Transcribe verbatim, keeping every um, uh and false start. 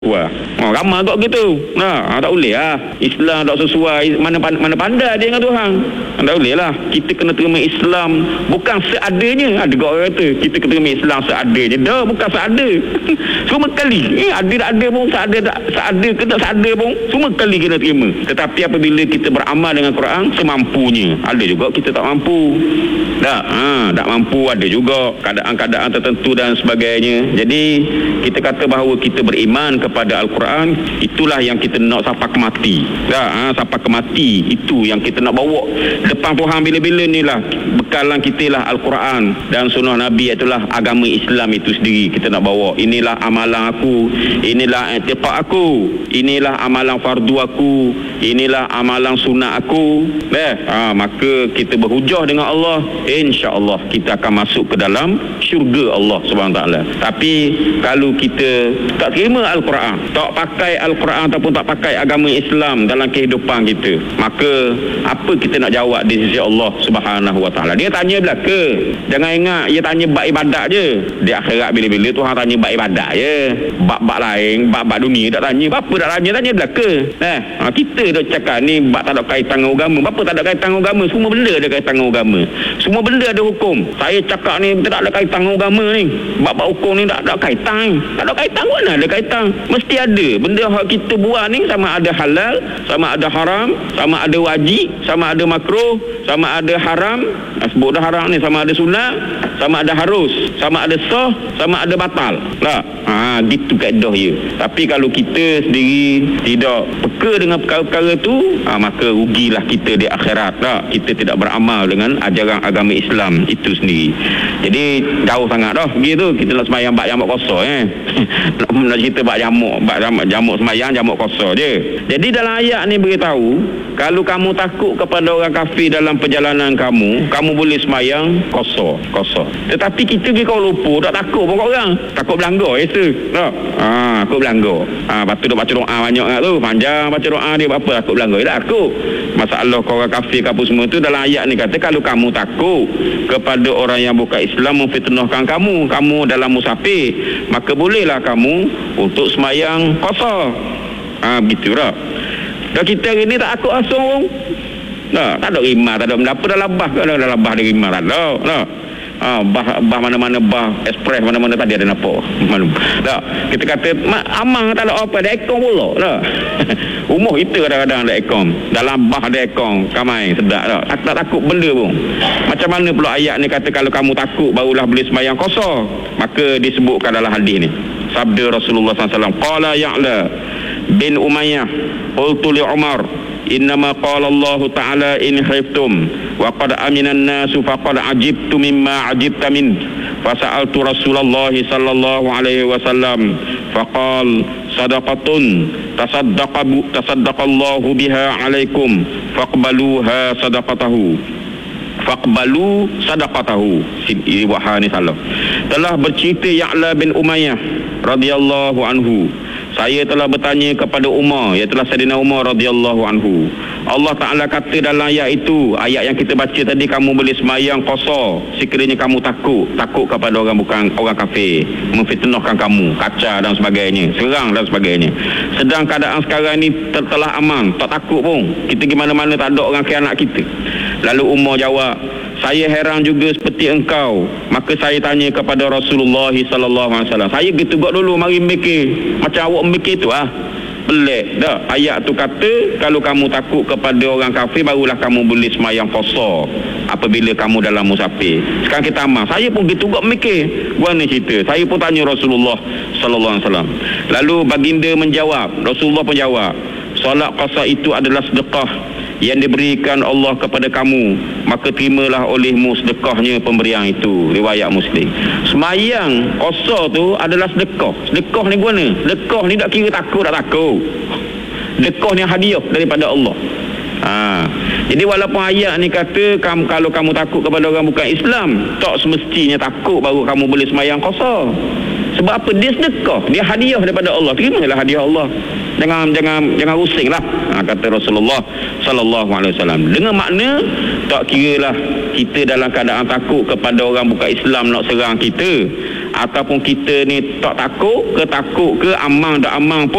Wah, oh, ramai kok gitu. Nah, tak boleh lah. Islam tak sesuai. Mana mana pandai dia dengan Tuhan. Tak boleh lah. Kita kena terima Islam bukan seadanya. Ada orang kata kita kena terima Islam seadanya. Dah, bukan seada. Semua kali. Eh, ada tak ada pun, seada tak seada ke tak seada pun, semua kali kena terima. Tetapi apabila kita beramal dengan Quran semampunya. Ada juga kita tak mampu. Tak, ha, tak mampu ada juga keadaan-keadaan tertentu dan sebagainya. Jadi kita kata bahawa kita beriman kepada Al-Quran, itulah yang kita nak sampai ke mati. Tak, ha, sampai ke mati itu yang kita nak bawa depan Tuhan bila-bila ni lah. Bekalan kita lah Al-Quran dan sunnah Nabi, itulah agama Islam itu sendiri kita nak bawa. Inilah amalan aku, inilah i'tiqad aku, inilah amalan fardu aku, inilah amalan sunat aku. Eh, ha, maka kita berhujah dengan Allah, insya-Allah kita akan masuk ke dalam syurga Allah Subhanahu taala. Tapi kalau kita tak terima Al-Quran, tak pakai Al-Quran ataupun tak pakai agama Islam dalam kehidupan kita, maka apa kita nak jawab di sisi Allah Subhanahu wa taala? Dia tanya belaka. Jangan ingat dia tanya bab ibadat je. Di akhirat bila-bila Tuhan tanya bab ibadat je. Bab-bab lain, bab-bab dunia tak tanya. Apa tak tanya? Tanya belaka. Eh, ha, kita dah cakap ni bab tak ada kaitan dengan agama. Apa tak ada kaitan dengan agama? Semua benda ada kaitan dengan agama. Semua benda ada hukum. Saya cakap ni tak ada kaitan dengan agama ni. Bab-bab hukum ni tak ada kaitan. Tak ada kaitan, mana ada kaitan? Mesti ada. Benda yang kita buat ni sama ada halal, sama ada haram, sama ada wajib, sama ada makruh, sama ada haram. Sebut dah haram ni, sama ada sunat, sama ada harus, sama ada sah, sama ada batal. Tak? Ha, gitu kaedah dia. Tapi kalau kita sendiri tidak peka dengan perkara-perkara tu, ha, maka rugilah kita di akhirat. Tak? Kita tidak beramal dengan ajaran agama Islam itu sendiri. Jadi jauh sangat dah begitu. Kita nak sembahyang bak jamuk kosong eh. nak, nak cerita bak jamuk, bak jamuk, jamuk sembahyang jamuk kosong je. Jadi dalam ayat ni beritahu, kalau kamu takut kepada orang kafir dalam perjalanan kamu, kamu boleh sembahyang kosong, kosong. Tetapi kita pergi Kuala Lumpur tak takut pun orang. Takut belanggar ya tu. Tak? Ha, takut belanggar. Ha, lepas tu dia baca doa banyak kat tu. Panjang baca doa dia apa takut belanggar. Dia tak takut. Masalah kau orang kafir apa semua tu dalam ayat ni kata kalau kamu takut kepada orang yang bukan Islam memfitnahkan kamu, kamu dalam musafir, maka bolehlah kamu untuk sembahyang kosong. Ha, begitu tak? Dan kita hari ni tak takut asal pun. Tak, tak ada rimah, tak ada apa dalam bah, tak ada dalam bah ada rimah, tak ada. Tak. Ha, bah, bah mana-mana bah ekspres mana-mana tadi ada nampak. Tak, kita kata amang tak ada apa, ada ekong pula. Tak. Rumah kita kadang-kadang ada ekong, dalam bah ada ekong, kamai sedap tak. Tak, tak takut benda pun. Macam mana pula ayat ni kata kalau kamu takut barulah boleh sembahyang kosong? Maka disebutkan dalam hadis ni. Sabda Rasulullah sallallahu alaihi wasallam, qala Ya'la bin Umayyah qultu li Umar innama qala Allah ta'ala in khiftum wa qad aminan nasu faqad ajibtu mimma ajibta min fasa'altu Rasulullah sallallahu alaihi wasallam faqal sadaqatun tasaddaqa tasaddaqallahu biha alaikum faqbaluha sadaqatahu faqbalu sadaqatahu. Ini buat ni salah. Telah bercerita Ya'la bin Umayyah radhiyallahu anhu, saya telah bertanya kepada Umar, iaitu Sayyidina Umar radhiyallahu anhu. Allah Ta'ala kata dalam ayat itu, ayat yang kita baca tadi, kamu boleh sembahyang qasar sekiranya kamu takut takut kepada orang bukan orang kafir memfitnahkan kamu, kacau dan sebagainya, serang dan sebagainya. Sedang keadaan sekarang ni telah aman, tak takut pun. Kita pergi mana-mana tak ada orang khianat kita. Lalu Umar jawab, saya heran juga seperti engkau. Maka saya tanya kepada Rasulullah sallallahu alaihi wasallam. Saya gitu buat dulu, mari mikir macam awak mikir tu ah. Pelik dah. Ayat tu kata kalau kamu takut kepada orang kafir barulah kamu boleh sembahyang qasar apabila kamu dalam musafir. Sekarang kita aman. Saya pun gitu buat mikir. Buat ni cerita. Saya pun tanya Rasulullah sallallahu alaihi wasallam. Lalu baginda menjawab, Rasulullah pun jawab, solat qasar itu adalah sedekah yang diberikan Allah kepada kamu, maka terimalah olehmu sedekahnya pemberian itu. Riwayat Muslim. Semayang qasar tu adalah sedekah. Sedekah ni guna. Sedekah ni tak kira takut tak takut. Sedekah ni hadiah daripada Allah. Ha. Jadi walaupun ayat ni kata kamu, kalau kamu takut kepada orang bukan Islam, tak semestinya takut baru kamu boleh semayang qasar. Sebab apa? Dia sedekah, dia hadiah daripada Allah. Terimalah hadiah Allah. Jangan jangan jangan rusinglah, ha, kata Rasulullah sallallahu alaihi wasallam. Dengan makna tak kiralah kita dalam keadaan takut kepada orang bukan Islam nak serang kita ataupun kita ni tak takut ke takut ke amang tak amang pun